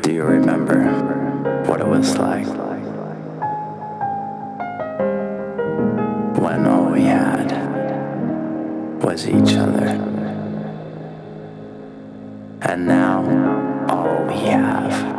Do you remember what it was like when all we had was each other? And now all we have